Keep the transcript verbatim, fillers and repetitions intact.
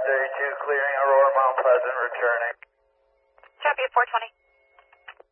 thirty-two, clearing Aurora Mount Pleasant, returning. Copy at four twenty.